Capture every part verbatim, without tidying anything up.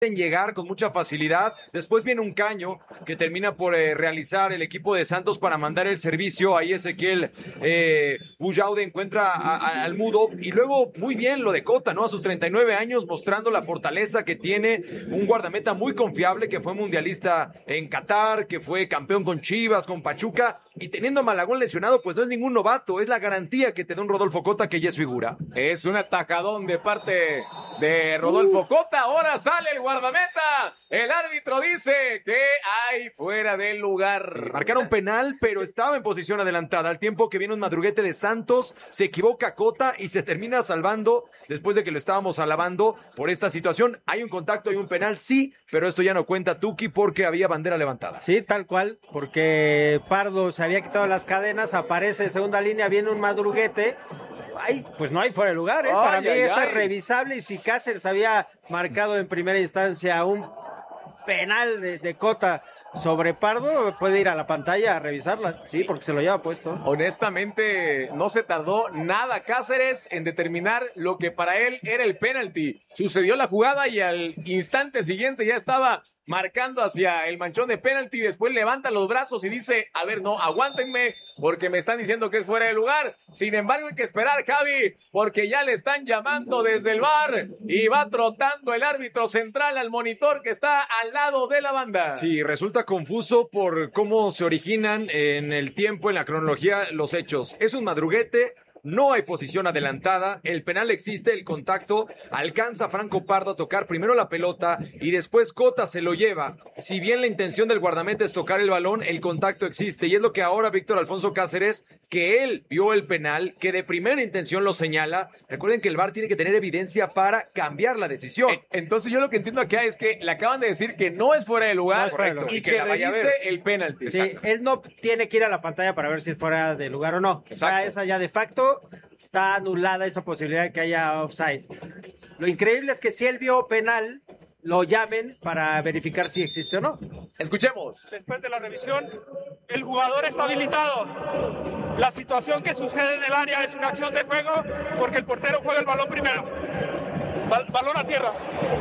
en llegar con mucha facilidad. Después viene un caño que termina por eh, realizar el equipo de Santos para mandar el servicio. Ahí Ezequiel eh, Bujaude encuentra a, a, al Mudo. Y luego muy bien lo de Cota, ¿no? A sus treinta y nueve años, mostrando la fortaleza que tiene un guardameta muy confiable, que fue mundialista en Qatar, que fue campeón con Chivas, con Pachuca. Y teniendo a Malagón lesionado, pues no es ningún novato. Es la garantía que te da un Rodolfo Cota, que ya es figura. Es un atajadón de parte de Rodolfo Uf. Cota. Ahora sale el guardameta. El árbitro dice que hay fuera del lugar. Marcaron penal, pero sí. Estaba en posición adelantada. Al tiempo que viene un madruguete de Santos, se equivoca Cota y se termina salvando después de que lo estábamos alabando por esta situación. Hay un contacto, hay un penal, sí, pero esto ya no cuenta, Tuki, porque había bandera levantada. Sí, tal cual, porque Pardo se había quitado las cadenas, aparece segunda línea, viene un madruguete. Ay, pues no hay fuera de lugar, ¿eh? Ay, Para ay, mí ay, está ay. revisable, y si Cáceres había marcado en primera instancia un penal de, de Cota sobre Pardo, puede ir a la pantalla a revisarla, sí, porque se lo lleva puesto. Honestamente, no se tardó nada Cáceres en determinar lo que para él era el penalti. Sucedió la jugada y al instante siguiente ya estaba marcando hacia el manchón de penalti. Después levanta los brazos y dice, a ver, no, aguántenme, porque me están diciendo que es fuera de lugar. Sin embargo, hay que esperar, Javi, porque ya le están llamando desde el V A R y va trotando el árbitro central al monitor que está al lado de la banda. Sí, resulta confuso por cómo se originan en el tiempo, en la cronología, los hechos. Es un madruguete. No hay posición adelantada, el penal existe, el contacto, alcanza Franco Pardo a tocar primero la pelota y después Cota se lo lleva. Si bien la intención del guardameta es tocar el balón, el contacto existe y es lo que ahora Víctor Alfonso Cáceres, que él vio el penal, que de primera intención lo señala. Recuerden que el V A R tiene que tener evidencia para cambiar la decisión. Entonces yo lo que entiendo acá es que le acaban de decir que no es fuera de lugar, no correcto, y, y que, que revise el penalti. Sí, exacto. Él no tiene que ir a la pantalla para ver si es fuera de lugar o no. Exacto. O sea, esa ya de facto está anulada esa posibilidad de que haya offside. Lo increíble es que si él vio penal, lo llamen para verificar si existe o no. Escuchemos. Después de la revisión, el jugador está habilitado. La situación que sucede en el área es una acción de juego porque el portero juega el balón primero. Bal- balón a tierra.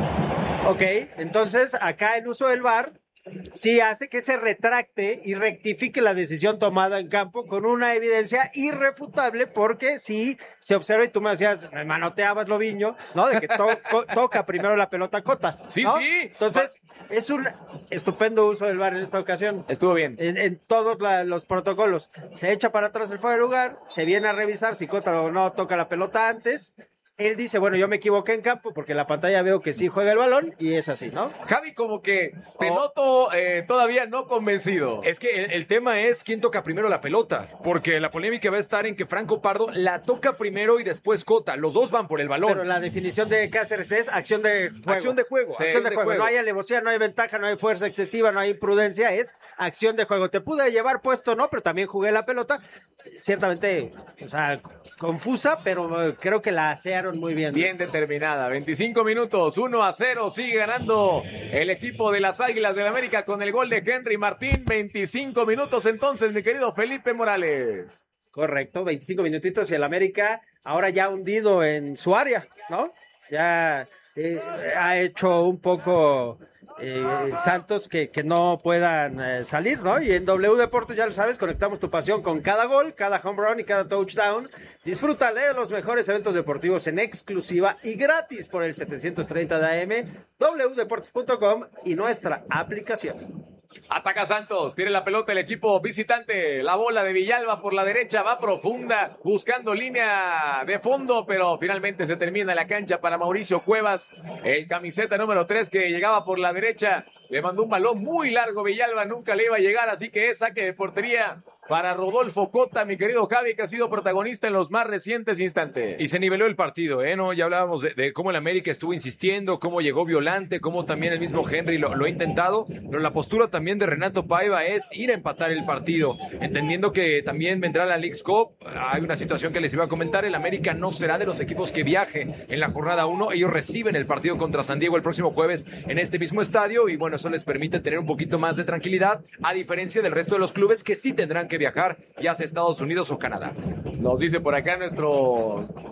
Ok, entonces acá el uso del V A R sí hace que se retracte y rectifique la decisión tomada en campo con una evidencia irrefutable, porque si se observa, y tú me decías, me manoteabas Loviño, ¿no? De que to- co- toca primero la pelota Cota, sí, ¿no? sí. Entonces, es un estupendo uso del V A R en esta ocasión. Estuvo bien. En, en todos la, los protocolos. Se echa para atrás el fuera de lugar, se viene a revisar si Cota o no toca la pelota antes. Él dice, bueno, yo me equivoqué en campo porque en la pantalla veo que sí juega el balón y es así, ¿no? Javi, como que te oh. noto eh, todavía no convencido. Es que el, el tema es quién toca primero la pelota, porque la polémica va a estar en que Franco Pardo la toca primero y después Cota. Los dos van por el balón. Pero la definición de Cáceres es acción de juego. Acción de juego. Sí. Acción de, de juego. juego. No hay alevosía, no hay ventaja, no hay fuerza excesiva, no hay imprudencia, es acción de juego. Te pude llevar puesto, no, pero también jugué la pelota. Ciertamente, o sea, confusa, pero creo que la asearon muy bien. Bien después. Determinada. veinticinco minutos, uno a cero. Sigue ganando el equipo de las Águilas del América con el gol de Henry Martín. veinticinco minutos entonces, mi querido Felipe Morales. Correcto, veinticinco minutitos y el América ahora ya hundido en su área, ¿no? Ya eh, ha hecho un poco... Eh, Santos que, que no puedan eh, salir, ¿no? Y en W Deportes, ya lo sabes, conectamos tu pasión con cada gol, cada home run y cada touchdown. Disfrútale de los mejores eventos deportivos en exclusiva y gratis por el setecientos treinta de A M, doble u deportes punto com y nuestra aplicación. Ataca Santos, tiene la pelota el equipo visitante, la bola de Villalba por la derecha, va profunda, buscando línea de fondo, pero finalmente se termina la cancha para Mauricio Cuevas, el camiseta número tres que llegaba por la derecha, le mandó un balón muy largo, Villalba nunca le iba a llegar, así que es saque de portería para Rodolfo Cota, mi querido Javi, que ha sido protagonista en los más recientes instantes. Y se niveló el partido, ¿eh? ¿No? Ya hablábamos de, de cómo el América estuvo insistiendo, cómo llegó violante, cómo también el mismo Henry lo, lo ha intentado, pero la postura también de Renato Paiva es ir a empatar el partido, entendiendo que también vendrá la Leagues Cup. Hay una situación que les iba a comentar, el América no será de los equipos que viaje en la jornada uno, ellos reciben el partido contra San Diego el próximo jueves en este mismo estadio, y bueno, eso les permite tener un poquito más de tranquilidad, a diferencia del resto de los clubes que sí tendrán que viajar ya sea Estados Unidos o Canadá. Nos dice por acá nuestro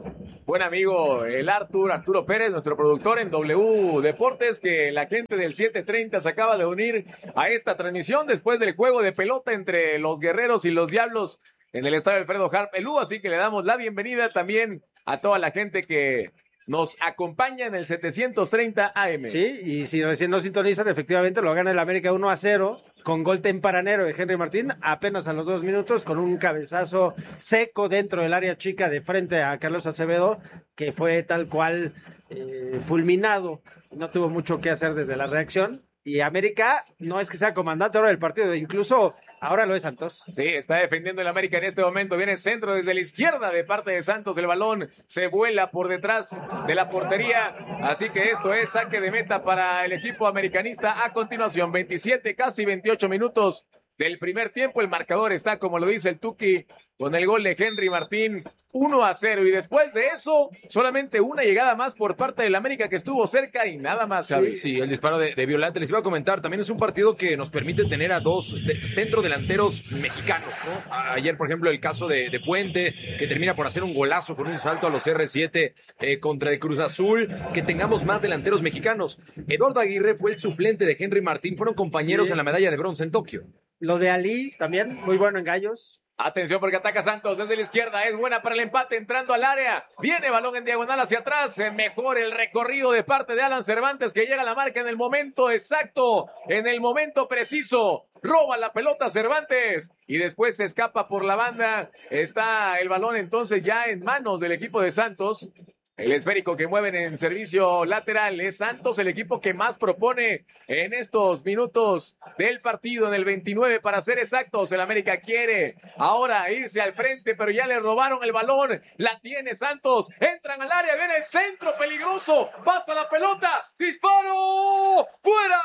buen amigo el Artur, Arturo Pérez, nuestro productor en W Deportes, que la gente del siete treinta se acaba de unir a esta transmisión después del juego de pelota entre los Guerreros y los Diablos en el estadio Alfredo Harp Elú, así que le damos la bienvenida también a toda la gente que nos acompaña en el setecientos treinta A M. Sí, y si recién nos sintonizan, efectivamente lo gana el América uno a cero con gol tempranero de Henry Martín, apenas a los dos minutos, con un cabezazo seco dentro del área chica de frente a Carlos Acevedo, que fue tal cual eh, fulminado. No tuvo mucho que hacer desde la reacción. Y América no es que sea comandante ahora del partido, incluso ahora lo es Santos. Sí, está defendiendo el América en este momento. Viene el centro desde la izquierda de parte de Santos. El balón se vuela por detrás de la portería. Así que esto es saque de meta para el equipo americanista. A continuación, veintisiete, casi veintiocho minutos del primer tiempo. El marcador está, como lo dice el Tuki, con el gol de Henry Martín, uno a cero. Y después de eso, solamente una llegada más por parte del América que estuvo cerca y nada más, Javi. Sí, sí, el disparo de, de Violante. Les iba a comentar, también es un partido que nos permite tener a dos de, centrodelanteros mexicanos, ¿no? Ayer, por ejemplo, el caso de, de Puente, que termina por hacer un golazo con un salto a los R siete eh, contra el Cruz Azul, que tengamos más delanteros mexicanos. Eduardo Aguirre fue el suplente de Henry Martín, fueron compañeros sí. en la medalla de bronce en Tokio. Lo de Ali también, muy bueno en Gallos. Atención porque ataca Santos desde la izquierda, es buena para el empate entrando al área, viene balón en diagonal hacia atrás, mejor el recorrido de parte de Alan Cervantes que llega a la marca en el momento exacto, en el momento preciso, roba la pelota Cervantes y después se escapa por la banda, está el balón entonces ya en manos del equipo de Santos. El esférico que mueven en servicio lateral es Santos, el equipo que más propone en estos minutos del partido, en el veintinueve para ser exactos. El América quiere ahora irse al frente, pero ya le robaron el balón. La tiene Santos, entran al área, viene el centro peligroso, pasa la pelota, disparo, ¡fuera!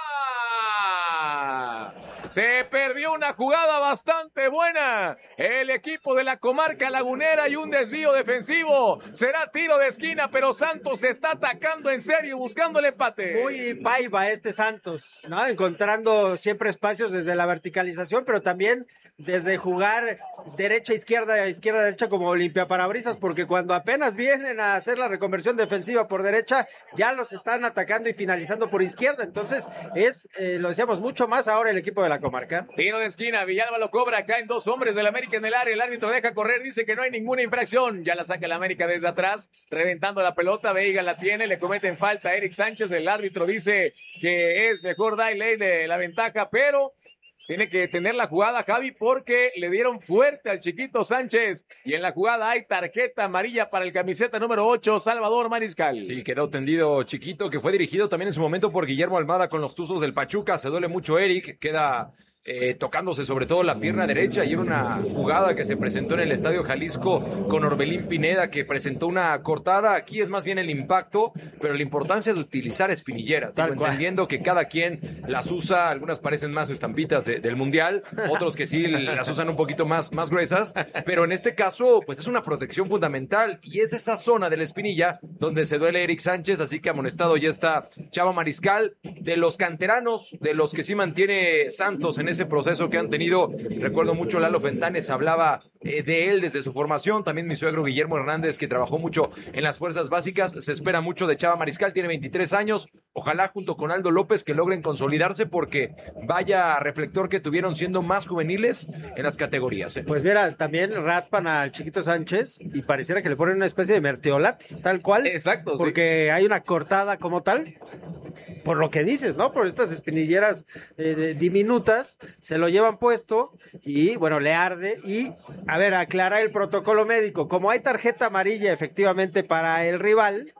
Se perdió una jugada bastante buena. El equipo de la comarca lagunera y un desvío defensivo. Será tiro de esquina, pero Santos se está atacando en serio, buscando el empate. Muy paiva este Santos, ¿no? Encontrando siempre espacios desde la verticalización, pero también desde jugar derecha, izquierda, izquierda, derecha como Olimpia Parabrisas, porque cuando apenas vienen a hacer la reconversión defensiva por derecha, ya los están atacando y finalizando por izquierda. Entonces es, eh, lo decíamos, mucho más ahora el equipo de la comarca. Tiro de esquina, Villalba lo cobra, caen dos hombres del América en el área, el árbitro deja correr, dice que no hay ninguna infracción, ya la saca el América desde atrás, reventando la pelota, Veiga la tiene, le cometen falta a Eric Sánchez, el árbitro dice que es mejor dar ley de la ventaja, pero tiene que tener la jugada, Javi, porque le dieron fuerte al chiquito Sánchez. Y en la jugada hay tarjeta amarilla para el camiseta número ocho, Salvador Mariscal. Sí, quedó tendido Chiquito, que fue dirigido también en su momento por Guillermo Almada con los Tuzos del Pachuca. Se duele mucho Eric, queda eh, tocándose sobre todo la pierna derecha. Y era una jugada que se presentó en el Estadio Jalisco con Orbelín Pineda, que presentó una cortada. Aquí es más bien el impacto, pero la importancia de utilizar espinilleras. Digo, entendiendo que cada quien las usa, algunas parecen más estampitas de, del Mundial, otros que sí las usan un poquito más, más gruesas, pero en este caso, pues es una protección fundamental y es esa zona de la espinilla donde se duele Eric Sánchez, así que amonestado ya está Chava Mariscal. De los canteranos, de los que sí mantiene Santos en ese proceso que han tenido, recuerdo mucho Lalo Fentanes, hablaba eh, de él desde su formación, también mi suegro Guillermo Hernández, que trabajó mucho en las fuerzas básicas. Se espera mucho de Chava Mariscal, tiene veintitrés años, ojalá junto con Aldo López que logren consolidarse, porque vaya reflector que tuvieron siendo más juveniles en las categorías. ¿eh? Pues mira, también raspan al chiquito Sánchez y pareciera que le ponen una especie de mertiolate, tal cual. Exacto, porque sí. Hay una cortada como tal, por lo que dices, ¿no? Por estas espinilleras eh, diminutas, se lo llevan puesto y, bueno, le arde. Y, a ver, aclarar el protocolo médico. Como hay tarjeta amarilla efectivamente para el rival,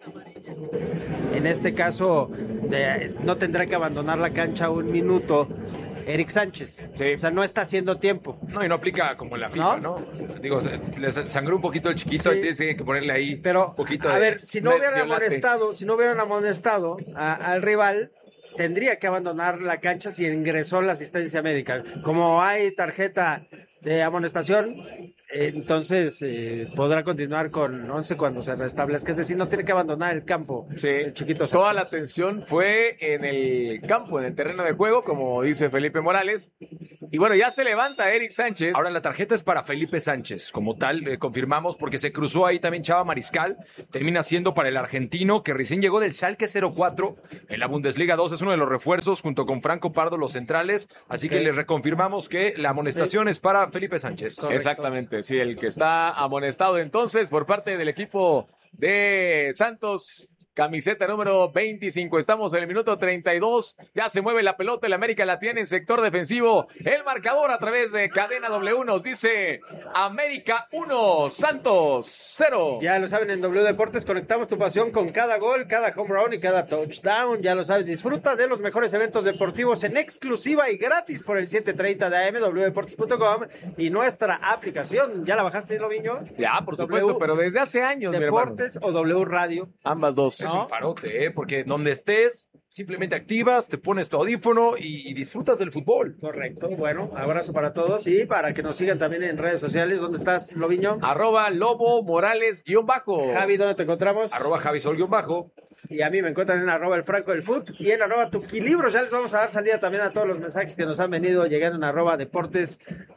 en este caso de, no tendrá que abandonar la cancha un minuto Eric Sánchez. Sí. O sea, no está haciendo tiempo. No, y no aplica como en la FIFA, ¿no? ¿no? Digo, le sangró un poquito el chiquito, sí. Tiene que ponerle ahí Pero, un poquito a de... ver, si no hubieran amonestado, si no hubieran amonestado a, al rival, tendría que abandonar la cancha si ingresó la asistencia médica. Como hay tarjeta de amonestación, entonces eh, podrá continuar con once cuando se restablezca, es decir, no tiene que abandonar el campo. Sí, el chiquito Sánchez. Toda la atención fue en el campo, en el terreno de juego, como dice Felipe Morales, Y bueno, ya se levanta Eric Sánchez. Ahora la tarjeta es para Felipe Sánchez, como tal, eh, confirmamos, porque se cruzó ahí también Chava Mariscal. Termina siendo para el argentino, que recién llegó del Schalke cero cuatro en la Bundesliga dos. Es uno de los refuerzos, junto con Franco Pardo, los centrales. Así okay. que les reconfirmamos que la amonestación sí. es para Felipe Sánchez. Correcto. Exactamente, sí, el que está amonestado entonces por parte del equipo de Santos. Camiseta número veinticinco. Estamos en el minuto treinta y dos. Ya se mueve la pelota. El América la tiene en sector defensivo. El marcador a través de Cadena W nos dice América uno, Santos cero. Ya lo saben, en W Deportes conectamos tu pasión con cada gol, cada home run y cada touchdown. Ya lo sabes, disfruta de los mejores eventos deportivos en exclusiva y gratis por el siete treinta de A M, doble u deportes punto com y nuestra aplicación. ¿Ya la bajaste, Loviño? Ya, por w supuesto, pero desde hace años, Deportes o W Radio. Ambas dos. Es ¿no? un parote, ¿eh? Porque donde estés, simplemente activas, te pones tu audífono y, y disfrutas del fútbol. Correcto, bueno, abrazo para todos y para que nos sigan también en redes sociales. ¿Dónde estás, Loviño? Arroba Lobo Morales guión bajo. Javi, ¿dónde te encontramos? Arroba Javi Sol guión bajo. Y a mí me encuentran en arroba el Franco del Foot y en arroba Tuquilibros. Ya les vamos a dar salida también a todos los mensajes que nos han venido llegando en arroba Deportes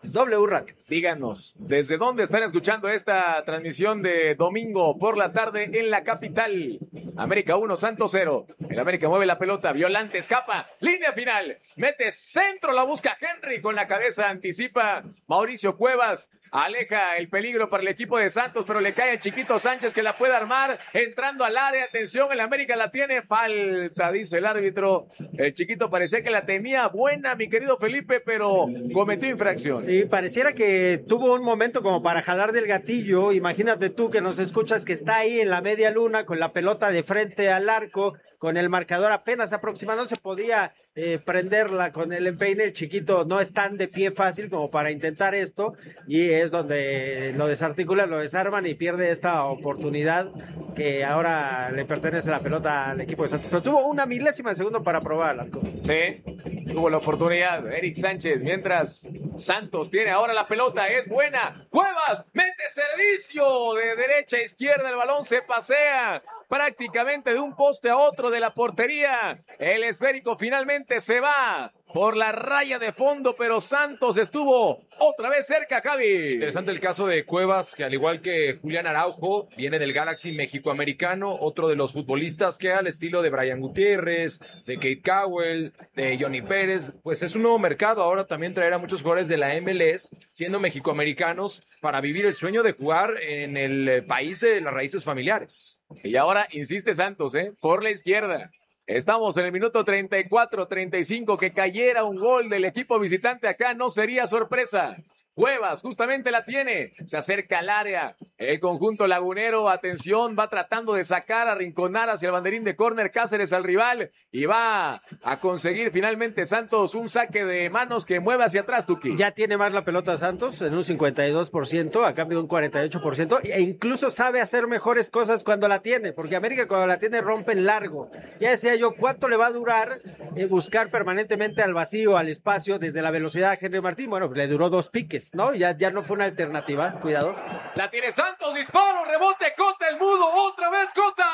W Radio. Díganos, ¿desde dónde están escuchando esta transmisión de domingo por la tarde en la capital? América uno, Santos cero. El América mueve la pelota, Violante escapa, línea final, mete centro, la busca Henry con la cabeza, anticipa Mauricio Cuevas, aleja el peligro para el equipo de Santos, pero le cae el chiquito Sánchez que la puede armar, entrando al área, atención, el América la tiene, falta, dice el árbitro. El chiquito parecía que la tenía buena, mi querido Felipe, pero cometió infracción. Sí, pareciera que tuvo un momento como para jalar del gatillo. Imagínate tú que nos escuchas que está ahí en la media luna con la pelota de frente al arco, con el marcador apenas aproximado, se podía eh, prenderla con el empeine. El chiquito no es tan de pie fácil como para intentar esto y es donde lo desarticulan, lo desarman y pierde esta oportunidad que ahora le pertenece la pelota al equipo de Santos, pero tuvo una milésima de segundo para probar el arco. Sí, tuvo la oportunidad Eric Sánchez, mientras Santos tiene ahora la pelota, es buena, Cuevas mete servicio de derecha a izquierda, el balón se pasea prácticamente de un poste a otro de la portería, el esférico finalmente se va por la raya de fondo, pero Santos estuvo otra vez cerca, Javi. Interesante el caso de Cuevas, que al igual que Julián Araujo, viene del Galaxy México-Americano, otro de los futbolistas que al estilo de Brian Gutiérrez, de Kate Cowell, de Johnny Pérez, pues es un nuevo mercado, ahora también traer a muchos jugadores de la M L S, siendo mexicoamericanos, para vivir el sueño de jugar en el país de las raíces familiares. Y ahora insiste Santos, ¿eh? Por la izquierda. Estamos en el minuto treinta y cuatro, treinta y cinco, que cayera un gol del equipo visitante acá no sería sorpresa. Cuevas justamente la tiene, se acerca al área, el conjunto lagunero, atención, va tratando de sacar, arrinconar hacia el banderín de córner Cáceres al rival y va a conseguir finalmente Santos un saque de manos que mueve hacia atrás, Tuki. Ya tiene más la pelota Santos en un cincuenta y dos por ciento, a cambio de un cuarenta y ocho por ciento, e incluso sabe hacer mejores cosas cuando la tiene, porque América cuando la tiene rompe en largo. Ya decía yo, ¿cuánto le va a durar eh, buscar permanentemente al vacío, al espacio, desde la velocidad a Henry Martín? Bueno, le duró dos piques, ¿no? Ya, ya no fue una alternativa, cuidado. La tiene Santos, disparo, rebote, Cota el mudo, otra vez Cota.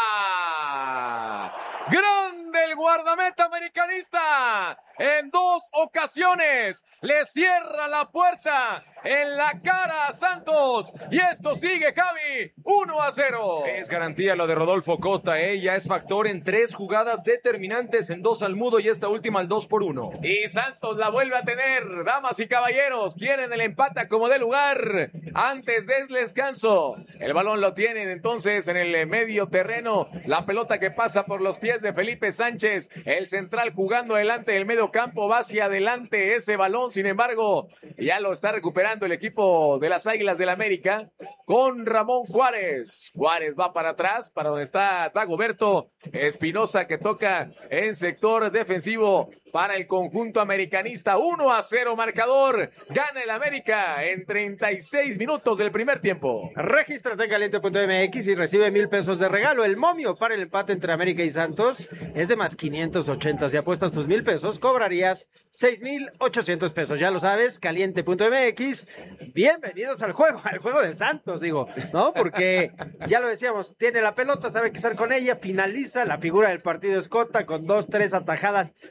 Grande el guardameta americanista. En dos ocasiones le cierra la puerta en la cara a Santos. Y esto sigue, Javi, uno a cero. Es garantía lo de Rodolfo Cota, ¿eh? Ya es factor en tres jugadas determinantes, en dos al mudo y esta última al dos por uno. Y Santos la vuelve a tener, damas y caballeros. Quieren el empate como de lugar antes del descanso. El balón lo tienen entonces en el medio terreno. La pelota que pasa por los pies de Felipe Sánchez. El central jugando adelante del medio campo, va hacia adelante ese balón. Sin embargo, ya lo está recuperando el equipo de las Águilas del América con Ramón Juárez. Juárez va para atrás, para donde está Dagoberto Espinosa, que toca en sector defensivo para el conjunto americanista. Uno a cero marcador. Gana el América en treinta y seis minutos del primer tiempo. Regístrate en caliente punto m x y recibe mil pesos de regalo. El momio para el empate entre América y Santos es de más quinientos ochenta. Si apuestas tus mil pesos, cobrarías seis mil ochocientos pesos. Ya lo sabes, caliente punto m x. Bienvenidos al juego, al juego de Santos, digo, ¿no? Porque ya lo decíamos, tiene la pelota, sabe qué hacer con ella, finaliza. La figura del partido es Cota con dos, tres atajadas de gol.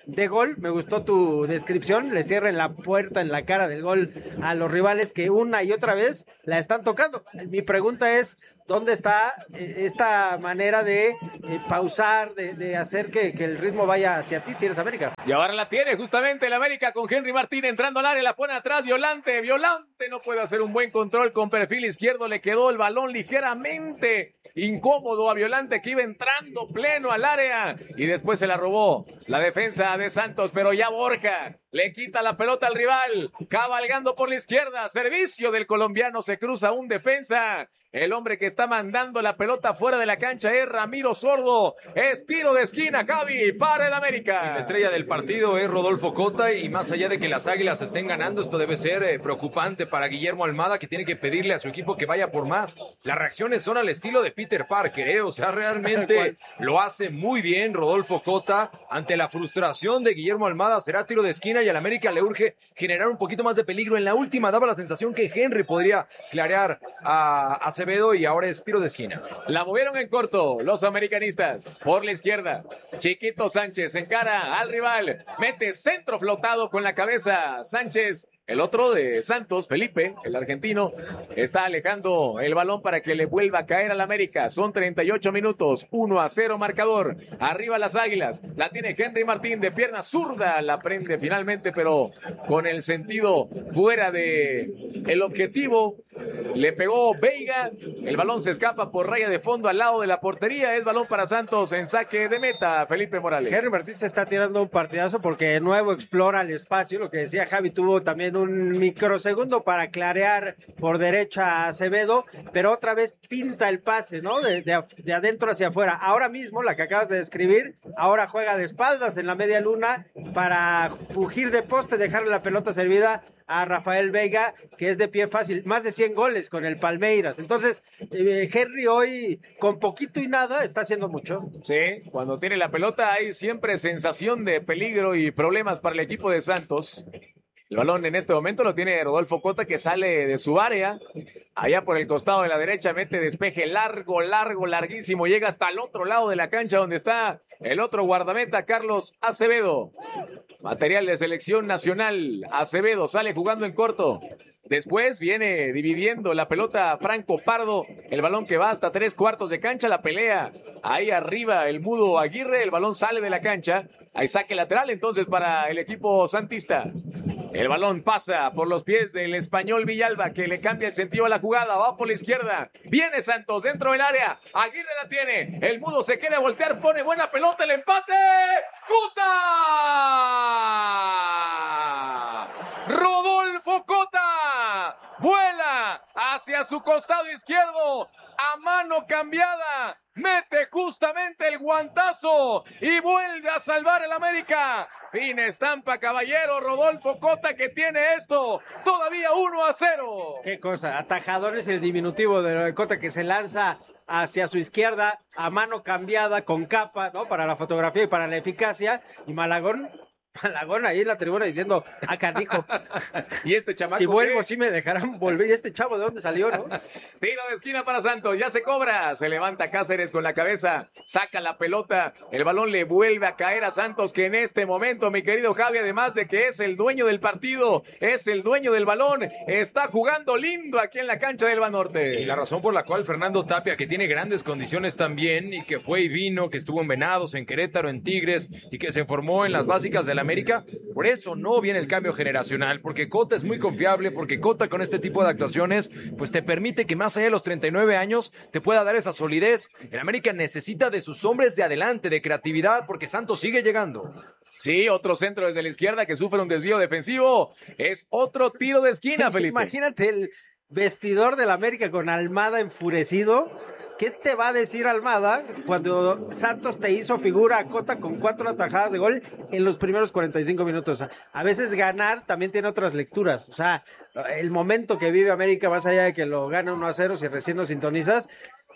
gol, me gustó tu descripción, le cierren la puerta en la cara del gol a los rivales que una y otra vez la están tocando. Mi pregunta es, ¿dónde está eh, esta manera de eh, pausar, de, de hacer que, que el ritmo vaya hacia ti si eres América? Y ahora la tiene justamente el América con Henry Martín entrando al área, la pone atrás, Violante, Violante no puede hacer un buen control con perfil izquierdo, le quedó el balón ligeramente incómodo a Violante que iba entrando pleno al área y después se la robó la defensa de Santos, pero ya Borja le quita la pelota al rival, cabalgando por la izquierda, servicio del colombiano, se cruza un defensa. El hombre que está mandando la pelota fuera de la cancha es Ramiro Sordo. Es tiro de esquina, Javi, para el América. La estrella del partido es Rodolfo Cota y más allá de que las Águilas estén ganando, esto debe ser eh, preocupante para Guillermo Almada, que tiene que pedirle a su equipo que vaya por más. Las reacciones son al estilo de Peter Parker, ¿eh? O sea, realmente lo hace muy bien Rodolfo Cota. Ante la frustración de Guillermo Almada, será tiro de esquina y al América le urge generar un poquito más de peligro. En la última daba la sensación que Henry podría clarear a, a Acevedo y ahora es tiro de esquina. La movieron en corto los americanistas por la izquierda. Chiquito Sánchez encara al rival, mete centro flotado con la cabeza. Sánchez, el otro de Santos, Felipe, el argentino, está alejando el balón para que le vuelva a caer al América. Son treinta y ocho minutos, uno a cero marcador. Arriba las Águilas, la tiene Henry Martín de pierna zurda, la prende finalmente, pero con el sentido fuera de el objetivo. Le pegó Veiga, el balón se escapa por raya de fondo al lado de la portería. Es balón para Santos en saque de meta, Felipe Morales. Henry Martín se está tirando un partidazo porque de nuevo explora el espacio. Lo que decía Javi, tuvo también un microsegundo para clarear por derecha a Acevedo, pero otra vez pinta el pase, ¿no? De, de, de adentro hacia afuera. Ahora mismo, la que acabas de describir, ahora juega de espaldas en la media luna para fugir de poste, dejarle la pelota servida a Rafael Veiga, que es de pie fácil, más de cien goles con el Palmeiras. Entonces, eh, Henry hoy, con poquito y nada, está haciendo mucho. Sí, cuando tiene la pelota hay siempre sensación de peligro y problemas para el equipo de Santos. El balón en este momento lo tiene Rodolfo Cota, que sale de su área. Allá por el costado de la derecha mete despeje largo, largo, larguísimo. Llega hasta el otro lado de la cancha donde está el otro guardameta, Carlos Acevedo. Material de selección nacional. Acevedo sale jugando en corto. Después viene dividiendo la pelota Franco Pardo. El balón que va hasta tres cuartos de cancha. La pelea ahí arriba el mudo Aguirre. El balón sale de la cancha. Hay saque lateral entonces para el equipo santista. El balón pasa por los pies del español Villalba, que le cambia el sentido a la jugada. Va por la izquierda. Viene Santos dentro del área. Aguirre la tiene. El mudo se quiere voltear. Pone buena pelota. El empate. ¡Cota! Rodolfo Cota vuela hacia su costado izquierdo. A mano cambiada. Mete justamente el guantazo y vuelve a salvar el América. Fina estampa, caballero. Rodolfo Cota, que tiene esto todavía uno a cero. Qué cosa, atajador es el diminutivo de Cota, que se lanza hacia su izquierda a mano cambiada con capa, ¿no? Para la fotografía y para la eficacia. Y Malagón, Malagón ahí en la tribuna diciendo, ah, canijo. Y este chamaco, si vuelvo, ¿qué? sí me dejarán volver. ¿Y este chavo de dónde salió, no? Tiro de esquina para Santos, ya se cobra. Se levanta Cáceres con la cabeza, saca la pelota. El balón le vuelve a caer a Santos, que en este momento, mi querido Javi, además de que es el dueño del partido, es el dueño del balón, está jugando lindo aquí en la cancha del Banorte. Y la razón por la cual Fernando Tapia, que tiene grandes condiciones también, y que fue y vino, que estuvo en Venados, en Querétaro, en Tigres, y que se formó en las básicas del América, por eso no viene el cambio generacional, porque Cota es muy confiable, porque Cota con este tipo de actuaciones, pues te permite que más allá de los treinta y nueve años, te pueda dar esa solidez. El América necesita de sus hombres de adelante, de creatividad, porque Santos sigue llegando. Sí, otro centro desde la izquierda que sufre un desvío defensivo. Es otro tiro de esquina, Felipe. Imagínate el vestidor del América con Almada enfurecido. ¿Qué te va a decir Almada cuando Santos te hizo figura a Cota con cuatro atajadas de gol en los primeros cuarenta y cinco minutos? A veces ganar también tiene otras lecturas. O sea, el momento que vive América, más allá de que lo gane uno a cero, si recién lo sintonizas,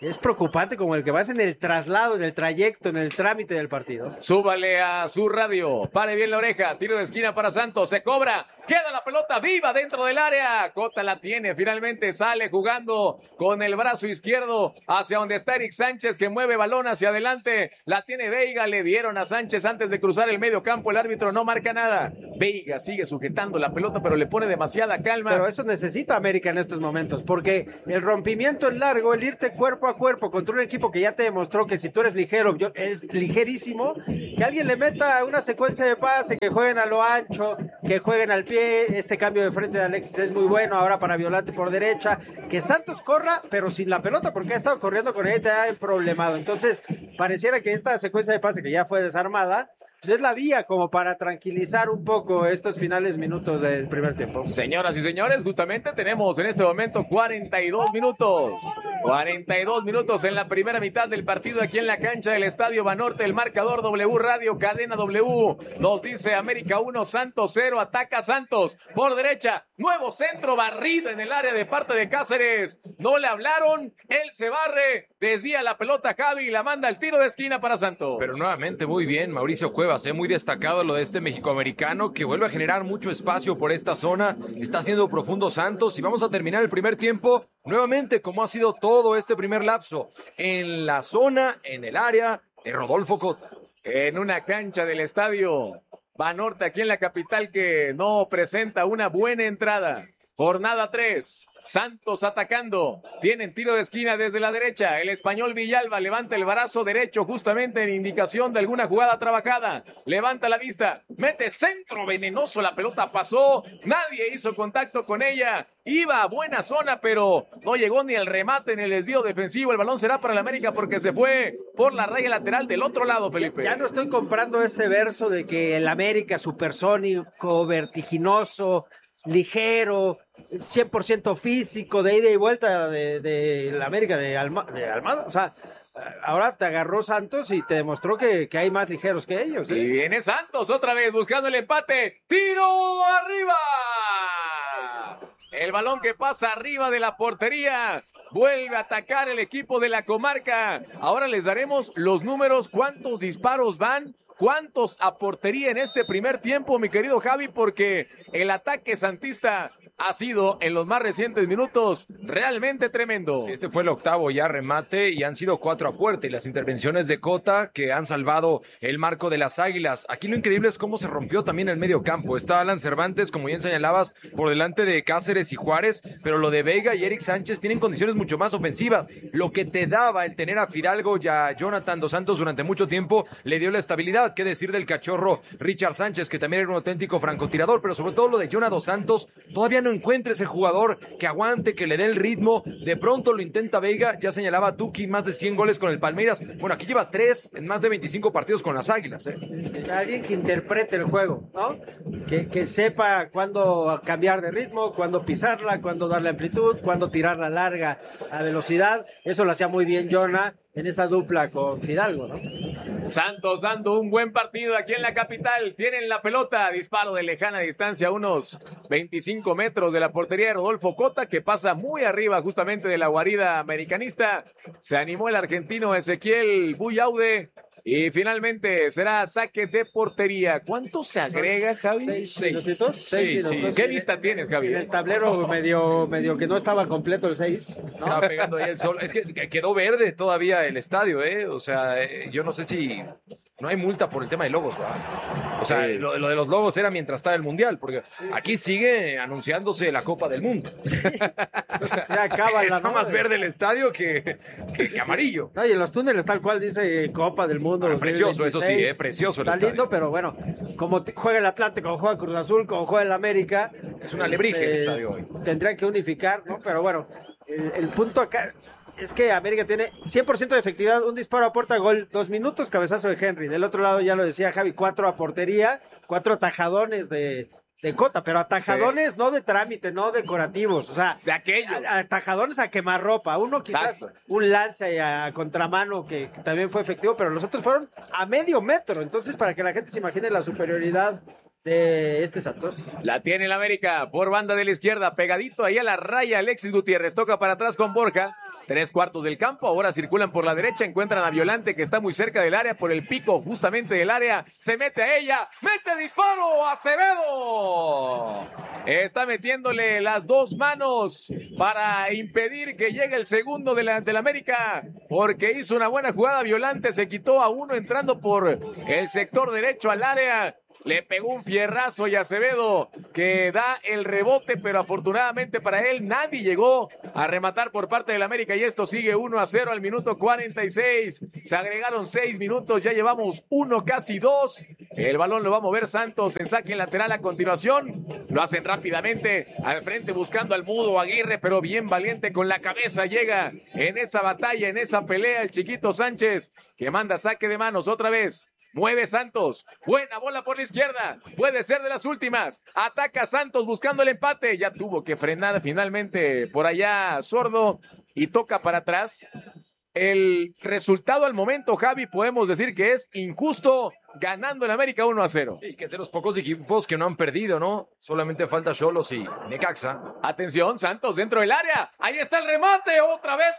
es preocupante como el que vas en el traslado, en el trayecto, en el trámite del partido. Súbale a su radio, pare bien la oreja, tiro de esquina para Santos, se cobra, queda la pelota viva dentro del área, Cota la tiene, finalmente sale jugando con el brazo izquierdo hacia donde está Eric Sánchez, que mueve balón hacia adelante, la tiene Veiga, le dieron a Sánchez antes de cruzar el medio campo, el árbitro no marca nada, Veiga sigue sujetando la pelota pero le pone demasiada calma. Pero eso necesita América en estos momentos, porque el rompimiento es largo, el irte cuerpo a cuerpo contra un equipo que ya te demostró que si tú eres ligero, yo, es ligerísimo, que alguien le meta una secuencia de pase, que jueguen a lo ancho, que jueguen al pie, este cambio de frente de Alexis es muy bueno, ahora para Violante por derecha, que Santos corra, pero sin la pelota, porque ha estado corriendo con ella y te ha problemado. Entonces, pareciera que esta secuencia de pase que ya fue desarmada, pues es la vía como para tranquilizar un poco estos finales minutos del primer tiempo. Señoras y señores, justamente tenemos en este momento cuarenta y dos minutos. cuarenta y dos minutos en la primera mitad del partido aquí en la cancha del Estadio Banorte. El marcador W Radio, cadena W. Nos dice América uno, Santos cero. Ataca Santos por derecha. Nuevo centro barrido en el área de parte de Cáceres. No le hablaron. Él se barre. Desvía la pelota Javi y la manda al tiro de esquina para Santos. Pero nuevamente muy bien, Mauricio Cuevas. Eh, muy destacado lo de este mexicoamericano que vuelve a generar mucho espacio por esta zona. Está haciendo profundo Santos y vamos a terminar el primer tiempo nuevamente como ha sido todo este primer lapso en la zona, en el área de Rodolfo Cota. En una cancha del Estadio Banorte aquí en la capital que no presenta una buena entrada. Jornada tres. Santos atacando, tienen tiro de esquina desde la derecha, el español Villalba levanta el brazo derecho justamente en indicación de alguna jugada trabajada, levanta la vista, mete centro venenoso, la pelota pasó, nadie hizo contacto con ella, iba a buena zona pero no llegó ni el remate ni el desvío defensivo, el balón será para el América porque se fue por la raya lateral del otro lado, Felipe. Ya, ya no estoy comprando este verso de que el América supersónico, vertiginoso, ligero, cien por ciento físico, de ida y vuelta de, de la América de, Alma, de Almada. O sea, ahora te agarró Santos y te demostró que, que hay más ligeros que ellos. ¿eh? Y viene Santos otra vez buscando el empate. ¡Tiro arriba! El balón que pasa arriba de la portería. Vuelve a atacar el equipo de la comarca. Ahora les daremos los números, cuántos disparos van, cuántos a portería en este primer tiempo, mi querido Javi, porque el ataque santista ha sido en los más recientes minutos realmente tremendo. Sí, este fue el octavo ya remate y han sido cuatro a puerta y las intervenciones de Cota que han salvado el marco de las Águilas. Aquí lo increíble es cómo se rompió también el medio campo. Está Alan Cervantes, como bien señalabas, por delante de Cáceres y Juárez, pero lo de Veiga y Eric Sánchez tienen condiciones mucho más ofensivas. Lo que te daba el tener a Fidalgo y a Jonathan Dos Santos durante mucho tiempo le dio la estabilidad. Qué decir del cachorro Richard Sánchez, que también era un auténtico francotirador, pero sobre todo lo de Jonathan Dos Santos, todavía no encuentra ese jugador que aguante, que le dé el ritmo. De pronto lo intenta Veiga, ya señalaba Tuki, más de cien goles con el Palmeiras. Bueno, aquí lleva tres en más de veinticinco partidos con las Águilas. ¿eh? Alguien que interprete el juego, ¿no? Que, que sepa cuándo cambiar de ritmo, cuándo pisarla, cuándo darle amplitud, cuándo tirarla larga a velocidad. Eso lo hacía muy bien Jonah en esa dupla con Fidalgo, ¿no? Santos dando un buen partido aquí en la capital. Tienen la pelota, disparo de lejana distancia, unos veinticinco metros de la portería de Rodolfo Cota, que pasa muy arriba justamente de la guarida americanista. Se animó el argentino Ezequiel Buyaude y finalmente será saque de portería. ¿Cuánto se agrega, Javi? Seis, seis minutitos. Seis sí, minutos. Sí. ¿Qué vista tienes, Javi? En el tablero medio, medio que no estaba completo el seis, ¿no? Estaba pegando ahí el sol. Es que quedó verde todavía el estadio, ¿eh? O sea, yo no sé si no hay multa por el tema de logos, ¿verdad? O sea, sí. lo, lo de los logos era mientras estaba el Mundial, porque sí, aquí sí. sigue anunciándose la Copa del Mundo. Sí. O sea, se acaba Está la más verde el estadio que, que, que amarillo. No, y en los túneles tal cual dice Copa del Mundo. Ah, precioso, eso sí, eh, precioso el Está estadio. lindo, pero bueno, como juega el Atlántico, como juega Cruz Azul, como juega el América. Es una alebrije este, el estadio hoy. Tendrían que unificar, ¿no? Pero bueno, el, el punto acá es que América tiene cien por ciento de efectividad, un disparo a puerta, gol, dos minutos, cabezazo de Henry. Del otro lado, ya lo decía Javi, cuatro a portería, cuatro atajadones de, de Cota, pero atajadones sí. no de trámite, no decorativos, o sea, de aquellos. Atajadones a quemarropa. Uno quizás Exacto. un lance a contramano que, que también fue efectivo, pero los otros fueron a medio metro. Entonces, para que la gente se imagine la superioridad de este Santos. La tiene el América por banda de la izquierda, pegadito ahí a la raya. Alexis Gutiérrez toca para atrás con Borja. Tres cuartos del campo, ahora circulan por la derecha, encuentran a Violante que está muy cerca del área, por el pico justamente del área, se mete a ella, mete disparo, Acevedo. Está metiéndole las dos manos para impedir que llegue el segundo de la, del América, porque hizo una buena jugada Violante, se quitó a uno entrando por el sector derecho al área. Le pegó un fierrazo y Acevedo que da el rebote, pero afortunadamente para él nadie llegó a rematar por parte del América y esto sigue uno a cero al minuto cuarenta y seis. Se agregaron seis minutos, ya llevamos uno, casi dos. El balón lo va a mover Santos en saque lateral a continuación. Lo hacen rápidamente al frente buscando al Mudo Aguirre, pero bien valiente con la cabeza. Llega en esa batalla, en esa pelea el Chiquito Sánchez que manda saque de manos otra vez. Mueve Santos, buena bola por la izquierda, puede ser de las últimas, ataca Santos buscando el empate, ya tuvo que frenar finalmente por allá Sordo y toca para atrás. El resultado al momento, Javi, podemos decir que es injusto, ganando el América uno a cero. Y que es de los pocos equipos que no han perdido, ¿no? Solamente falta Xolos y Necaxa. Atención, Santos dentro del área. Ahí está el remate, otra vez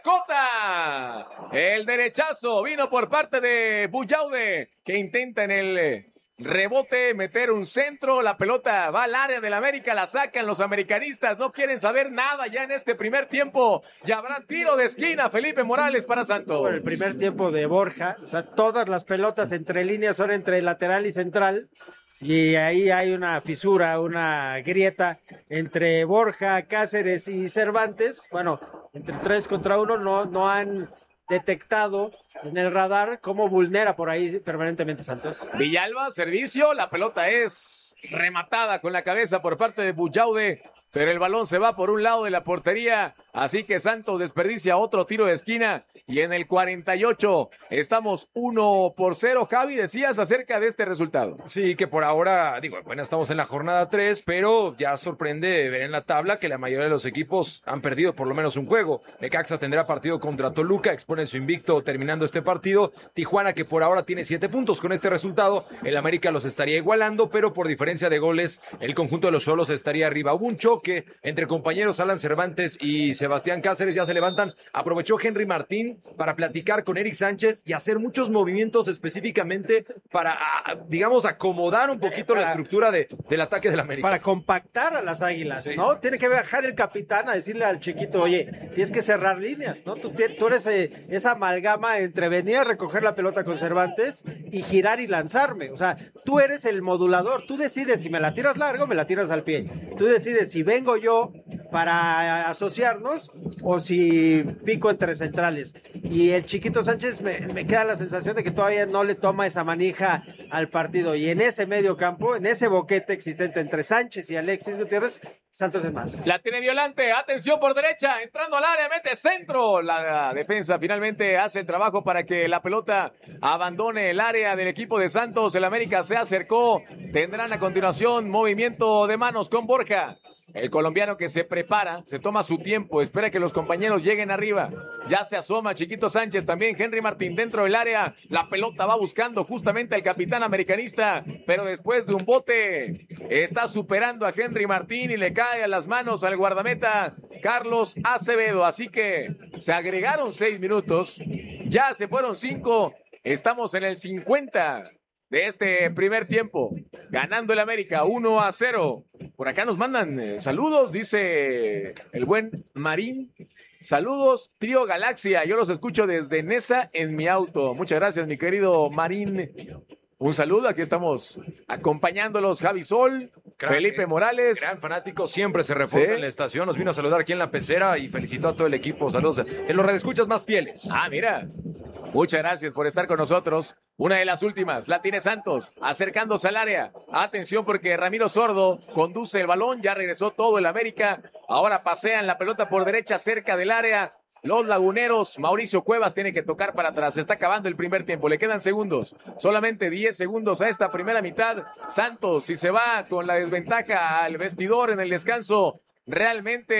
Cota. El derechazo vino por parte de Buyaude, que intenta en el rebote meter un centro. La pelota va al área del América, la sacan los americanistas. No quieren saber nada ya en este primer tiempo. Ya habrá tiro de esquina, Felipe Morales para Santos. Por el primer tiempo de Borja, o sea, todas las pelotas entre líneas son entre lateral y central. Y ahí hay una fisura, una grieta entre Borja, Cáceres y Cervantes. Bueno, entre tres contra uno no, no han detectado en el radar cómo vulnera por ahí permanentemente Santos. Villalba, servicio, la pelota es rematada con la cabeza por parte de Buyaude, pero el balón se va por un lado de la portería, así que Santos desperdicia otro tiro de esquina y en el cuarenta y ocho estamos uno por cero. Javi, decías acerca de este resultado. Sí, que por ahora, digo, bueno, estamos en la jornada tres, pero ya sorprende ver en la tabla que la mayoría de los equipos han perdido por lo menos un juego. Necaxa tendrá partido contra Toluca, expone su invicto terminando este partido. Tijuana, que por ahora tiene siete puntos con este resultado, el América los estaría igualando, pero por diferencia de goles, el conjunto de los Xolos estaría arriba. Hubo un choque entre compañeros Alan Cervantes y Sebastián Cáceres, ya se levantan. Aprovechó Henry Martín para platicar con Eric Sánchez y hacer muchos movimientos específicamente para, digamos, acomodar un poquito la estructura de, del ataque del América. Para compactar a las Águilas, Sí. ¿no? Tiene que bajar el capitán a decirle al chiquito, oye, tienes que cerrar líneas, ¿no? Tú, tú eres eh, esa amalgama entre venir a recoger la pelota con Cervantes y girar y lanzarme. O sea, tú eres el modulador. Tú decides si me la tiras largo, me la tiras al pie. Tú decides si vengo yo para asociarnos o si pico entre centrales. Y el Chiquito Sánchez me, me queda la sensación de que todavía no le toma esa manija al partido. Y en ese medio campo, en ese boquete existente entre Sánchez y Alexis Gutiérrez, Santos es más. La tiene Violante, atención por derecha, entrando al área, mete centro. La defensa finalmente hace el trabajo para que la pelota abandone el área del equipo de Santos. El América se acercó, tendrán a continuación movimiento de manos con Borja. El colombiano que se prepara, se toma su tiempo, espera que los compañeros lleguen arriba. Ya se asoma Chiquito Sánchez, también Henry Martín dentro del área. La pelota va buscando justamente al capitán americanista, pero después de un bote está superando a Henry Martín y le cae a las manos al guardameta Carlos Acevedo. Así que se agregaron seis minutos, ya se fueron cinco, estamos en el cincuenta de este primer tiempo, ganando el América uno a cero. Por acá nos mandan eh, saludos, dice el buen Marín. Saludos, Trío Galaxia, yo los escucho desde Nesa en mi auto. Muchas gracias, mi querido Marín. Un saludo, aquí estamos acompañándolos, Javi Sol, Crack, Felipe Morales. Gran fanático, siempre se reporta, ¿sí?, en la estación, nos vino a saludar aquí en la pecera y felicitó a todo el equipo. Saludos en los redescuchas más fieles. Ah, mira, muchas gracias por estar con nosotros. Una de las últimas, la tiene Santos, acercándose al área. Atención porque Ramiro Sordo conduce el balón, ya regresó todo el América. Ahora pasean la pelota por derecha cerca del área. Los laguneros, Mauricio Cuevas tiene que tocar para atrás. Se está acabando el primer tiempo, le quedan segundos. Solamente diez segundos a esta primera mitad. Santos, si se va con la desventaja al vestidor en el descanso, realmente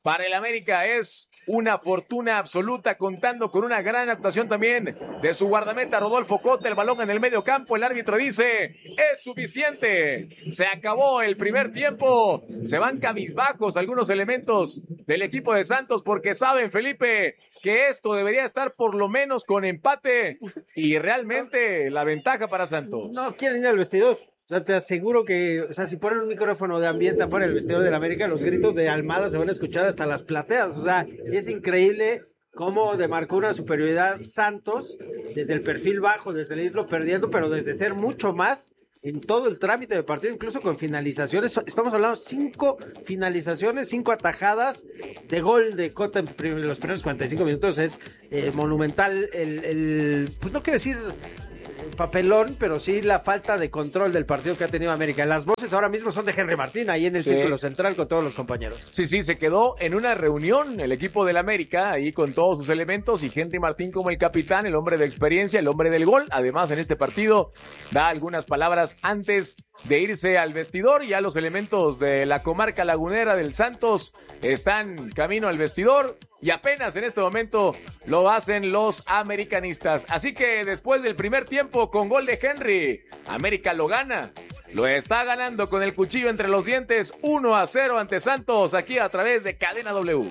para el América es una fortuna absoluta, contando con una gran actuación también de su guardameta Rodolfo Cota. El balón en el medio campo, el árbitro dice, es suficiente, se acabó el primer tiempo. Se van cabizbajos algunos elementos del equipo de Santos porque saben, Felipe, que esto debería estar por lo menos con empate y realmente la ventaja para Santos. No quieren ir al vestidor. O sea, te aseguro que, o sea, si ponen un micrófono de ambiente afuera del vestidor del América, los gritos de Almada se van a escuchar hasta las plateas. O sea, es increíble cómo demarcó una superioridad Santos desde el perfil bajo, desde el irlo perdiendo, pero desde ser mucho más en todo el trámite del partido, incluso con finalizaciones. Estamos hablando de cinco finalizaciones, cinco atajadas de gol de Cota en prim- los primeros cuarenta y cinco minutos. Es eh, monumental el, el, pues no quiero decir papelón, pero sí la falta de control del partido que ha tenido América. Las voces ahora mismo son de Henry Martín, ahí en el sí. círculo central con todos los compañeros. Sí, sí, se quedó en una reunión el equipo del América, ahí con todos sus elementos, y Henry Martín como el capitán, el hombre de experiencia, el hombre del gol. Además, en este partido da algunas palabras antes de irse al vestidor. Ya los elementos de la comarca lagunera del Santos están camino al vestidor y apenas en este momento lo hacen los americanistas. Así que después del primer tiempo con gol de Henry, América lo gana. Lo está ganando con el cuchillo entre los dientes, uno a cero ante Santos, aquí a través de Cadena W.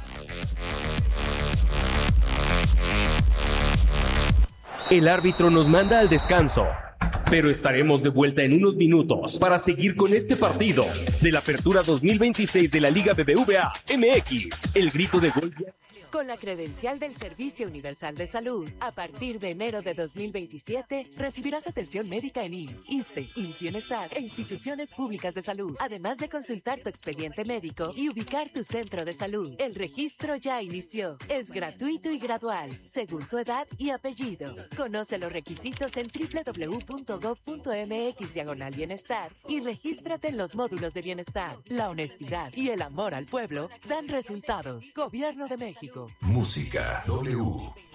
El árbitro nos manda al descanso, pero estaremos de vuelta en unos minutos para seguir con este partido de la Apertura dos mil veintiséis de la Liga B B V A M X. El grito de gol. Con la credencial del Servicio Universal de Salud, a partir de enero de dos mil veintisiete, recibirás atención médica en I M S S, ISSSTE, I M S S Bienestar e instituciones públicas de salud, además de consultar tu expediente médico y ubicar tu centro de salud. El registro ya inició. Es gratuito y gradual, según tu edad y apellido. Conoce los requisitos en doble u doble u doble u punto gob punto eme equis diagonal bienestar y regístrate en los módulos de bienestar. La honestidad y el amor al pueblo dan resultados. Gobierno de México. Música W.